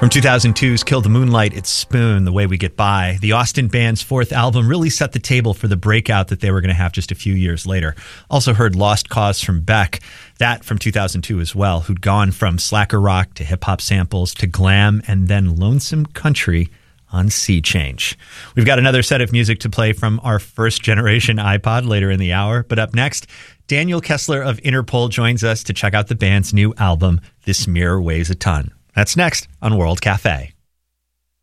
From 2002's Kill the Moonlight, it's Spoon, The Way We Get By. The Austin band's fourth album really set the table for the breakout that they were going to have just a few years later. Also heard Lost Cause from Beck, that from 2002 as well, who'd gone from slacker rock to hip-hop samples to glam and then lonesome country on Sea Change. We've got another set of music to play from our first generation iPod later in the hour, but up next, Daniel Kessler of Interpol joins us to check out the band's new album, This Mirror Weighs a Ton. That's next on World Cafe.